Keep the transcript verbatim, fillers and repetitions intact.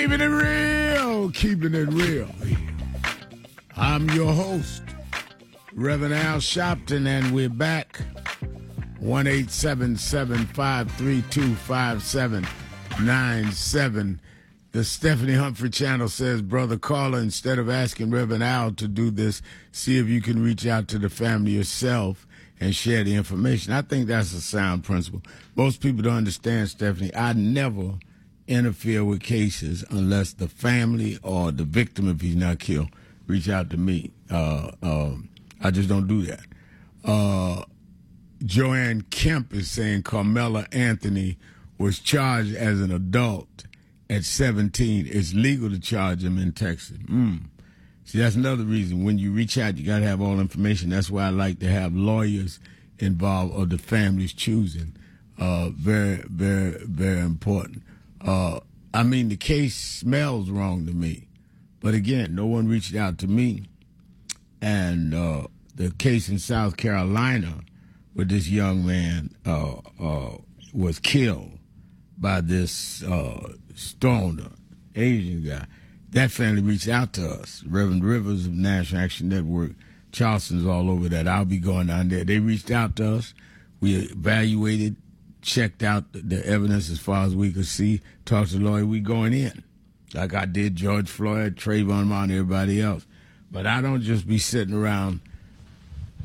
Keeping it real, keeping it real. I'm your host, Reverend Al Sharpton, and we're back. one eight seven seven, five three two, five seven nine seven. The Stephanie Humphrey channel says, Brother Caller, instead of asking Reverend Al to do this, see if you can reach out to the family yourself and share the information. I think that's a sound principle. Most people don't understand, Stephanie. I never interfere with cases unless the family or the victim, if he's not killed, reach out to me. Uh, uh, I just don't do that. Uh, Joanne Kemp is saying Carmela Anthony was charged as an adult at seventeen. It's legal to charge him in Texas. Mm. See, that's another reason. When you reach out, you got to have all information. That's why I like to have lawyers involved or the family's choosing. Uh, very, very, very important. Uh, I mean, the case smells wrong to me. But again, no one reached out to me. And uh, the case in South Carolina where this young man uh, uh, was killed by this uh, stoner, Asian guy, that family reached out to us. Reverend Rivers of National Action Network, Charleston's all over that. I'll be going down there. They reached out to us. We evaluated, checked out the evidence as far as we could see, talked to the lawyer. We going in, like I did George Floyd, Trayvon Martin, everybody else. But I don't just be sitting around